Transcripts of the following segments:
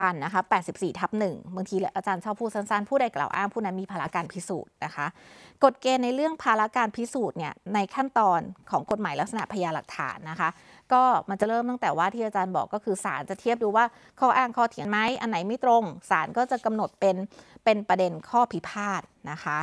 นะคะ84/1บางทีอาจารย์ชอบพูดสั้นๆผู้ใดกล่าวอ้างผู้นั้นมีภาระการพิสูจน์นะคะกฎเกณฑ์ในเรื่องภาระการพิสูจน์เนี่ยในขั้นตอนของกฎหมายลักษณะพยานหลักฐานนะคะก็มันจะเริ่มตั้งแต่ว่าที่อาจารย์บอกก็คือศาลจะเทียบดูว่าข้ออ้างข้อเถียงไหมอันไหนไม่ตรงศาลก็จะกำหนดเป็นประเด็นข้อพิพาทนะคะ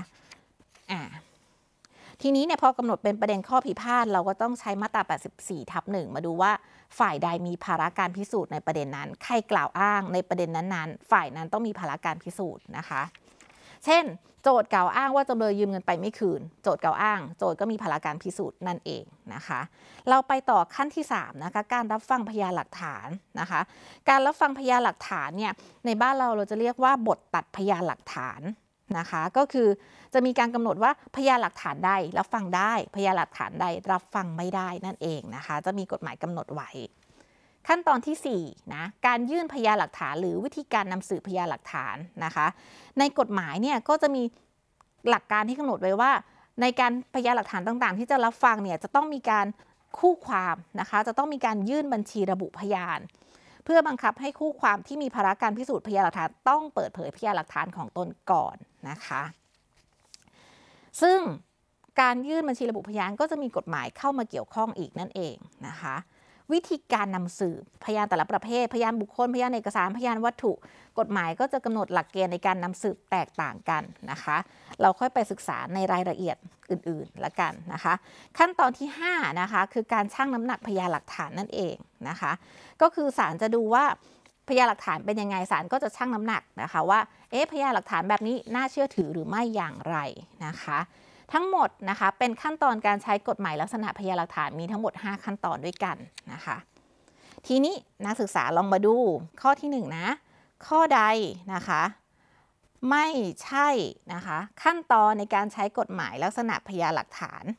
ทีนี้เนี่ยพอกำหนดเป็นประเด็นข้อพิพาทเราก็ต้องใช้มาตรา84/1มาดูว่าฝ่ายใดมีภาระการพิสูจน์ในประเด็นนั้นใครกล่าวอ้างในประเด็นนั้นๆฝ่ายนั้นต้องมีภาระการพิสูจน์นะคะเช่นโจทก์กล่าวอ้างว่าจำเลยยืมเงินไปไม่คืนโจทก์กล่าวอ้างโจทก์ก็มีภาระการพิสูจน์นั่นเองนะคะเราไปต่อขั้นที่3นะคะการรับฟังพยานหลักฐานนะคะการรับฟังพยานหลักฐานเนี่ยในบ้านเราจะเรียกว่าบทตัดพยานหลักฐานนะคะก็คือจะมีการกำหนดว่าพยานหลักฐานใดรับฟังได้พยานหลักฐานใดรับฟังไม่ได้นั่นเองนะคะจะมีกฎหมายกำหนดไว้ขั้นตอนที่4นะการยื่นพยานหลักฐานหรือวิธีการนำสืบพยานหลักฐานนะคะในกฎหมายเนี่ยก็จะมีหลักการที่กำหนดไว้ว่าในการพยานหลักฐานต่างๆที่จะรับฟังเนี่ยจะต้องมีการคู่ความนะคะจะต้องมีการยื่นบัญชีระบุพยานเพื่อบังคับให้คู่ความที่มีภาระการพิสูจน์พยานหลักฐานต้องเปิดเผยพยานหลักฐานของตนก่อนนะคะซึ่งการยื่นบัญชีระบุพยานก็จะมีกฎหมายเข้ามาเกี่ยวข้องอีกนั่นเองนะคะวิธีการนำสืบพยานแต่ละประเภทพยานบุคคลพยานเอกสารพยานวัตถุกฎหมายก็จะกำหนดหลักเกณฑ์ในการนำสืบแตกต่างกันนะคะเราค่อยไปศึกษาในรายละเอียดอื่นๆละกันนะคะขั้นตอนที่5นะคะคือการชั่งน้ำหนักพยานหลักฐานนั่นเองนะคะก็คือศาลจะดูว่าพยานหลักฐานเป็นยังไงศาลก็จะชั่งน้ำหนักนะคะว่าพยานหลักฐานแบบนี้น่าเชื่อถือหรือไม่อย่างไรนะคะทั้งหมดนะคะเป็นขั้นตอนการใช้กฎหมายลักษณะพยานหลักฐานมีทั้งหมด5ขั้นตอนด้วยกันนะคะทีนี้นักศึกษาลองมาดูข้อที่1นะข้อใดนะคะไม่ใช่นะคะขั้นตอนในการใช้กฎหมายลักษณะพยานหลักฐาน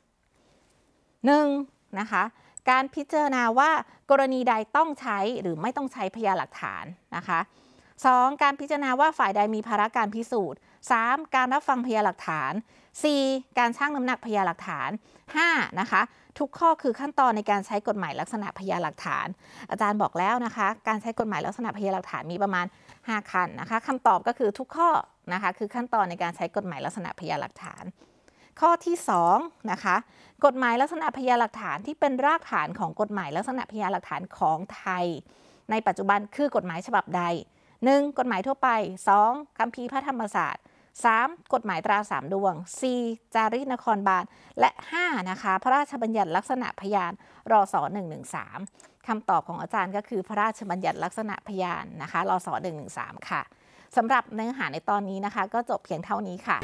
1นะคะการพิจารณาว่ากรณีใดต้องใช้หรือไม่ต้องใช้พยานหลักฐานนะคะ2การพิจารณาว่าฝ่ายใดมีภาระการพิสูจน์3การรับฟังพยานหลักฐาน4การชั่งน้ำหนักพยานหลักฐาน5นะคะทุกข้อคือขั้นตอนในการใช้กฎหมายลักษณะพยานหลักฐานอาจารย์บอกแล้วนะคะการใช้กฎหมายลักษณะพยานหลักฐานมีประมาณ5ขั้นนะคะคำตอบก็คือทุกข้อนะคะคือขั้นตอนในการใช้กฎหมายลักษณะพยานหลักฐานข้อที่2นะคะกฎหมายลักษณะพยานหลักฐานที่เป็นรากฐานของกฎหมายลักษณะพยานหลักฐานของไทยในปัจจุบันคือกฎหมายฉบับใด1กฎหมายทั่วไป2คัมภีร์พระธรรมศาสตร์3กฎหมายตรา3ดวง4จารีตนครบาลและ5นะคะพระราชบัญญัติลักษณะพยานรศ113คำตอบของอาจารย์ก็คือพระราชบัญญัติลักษณะพยานนะคะรศ113ค่ะสำหรับเนื้อหาในตอนนี้นะคะก็จบเพียงเท่านี้ค่ะ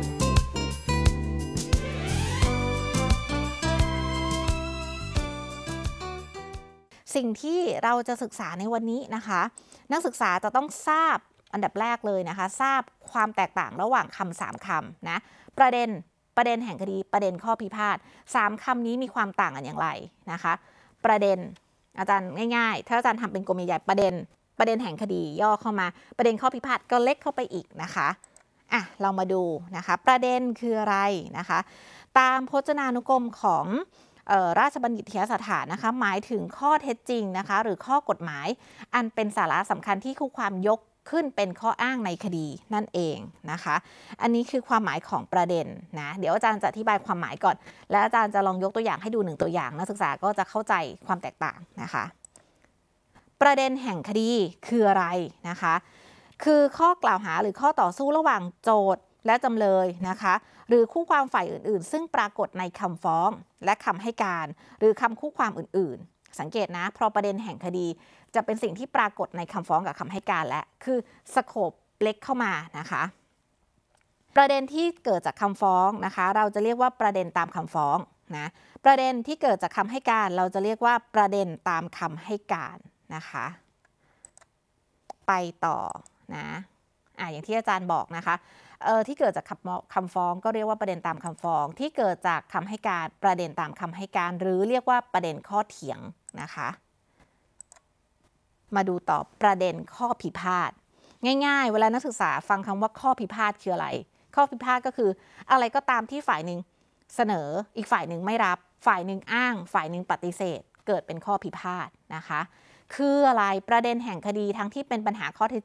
สิ่งที่เราจะศึกษาในวันนี้นะคะนักศึกษาจะต้องทราบอันดับแรกเลยนะคะทราบความแตกต่างระหว่างคำ3คำนะประเด็นแห่งคดีประเด็นข้อพิพาท3คำนี้มีความต่างกันอย่างไรนะคะประเด็นอาจารย์ง่ายๆถ้าอาจารย์ทำเป็นกลมใหญ่ๆประเด็นแห่งคดีย่อเข้ามาประเด็นข้อพิพาทก็เล็กเข้าไปอีกนะคะเรามาดูนะคะประเด็นคืออะไรนะคะตามพจนานุกรมของราชบัณฑิตยสถานนะคะหมายถึงข้อเท็จจริงนะคะหรือข้อกฎหมายอันเป็นสาระสำคัญที่คู่ความยกขึ้นเป็นข้ออ้างในคดีนั่นเองนะคะอันนี้คือความหมายของประเด็นนะเดี๋ยวอาจารย์จะอธิบายความหมายก่อนและอาจารย์จะลองยกตัวอย่างให้ดู1ตัวอย่างนักศึกษาก็จะเข้าใจความแตกต่างนะคะประเด็นแห่งคดีคืออะไรนะคะคือข้อกล่าวหาหรือข้อต่อสู้ระหว่างโจทก์และจำเลยนะคะหรือคู่ความฝ่ายอื่นๆซึ่งปรากฏในคำฟ้องและคำให้การหรือคำคู่ความอื่นๆสังเกตนะเพราะประเด็นแห่งคดีจะเป็นสิ่งที่ปรากฏในคำฟ้องกับคำให้การและคือสโคปเล็กเข้ามานะคะประเด็นที่เกิดจากคำฟ้องนะคะเราจะเรียกว่าประเด็นตามคำฟ้องนะประเด็นที่เกิดจากคำให้การเราจะเรียกว่าประเด็นตามคำให้การนะคะไปต่อนะอย่างที่อาจารย์บอกนะคะที่เกิดจากคำฟ้องก็เรียกว่าประเด็นตามคำฟ้องที่เกิดจากคำให้การประเด็นตามคำให้การหรือเรียกว่าประเด็นข้อเถียงนะคะมาดูต่อประเด็นข้อพิพาทง่ายๆเวลานักศึกษาฟังคำว่าข้อพิพาทคืออะไรข้อพิพาทก็คืออะไรก็ตามที่ฝ่ายหนึ่งเสนออีกฝ่ายหนึ่งไม่รับฝ่ายหนึ่งอ้างฝ่ายหนึ่งปฏิเสธเกิดเป็นข้อพิพาทนะคะคืออะไรประเด็นแห่งคดีทั้งที่เป็นปัญหาข้อเท็จ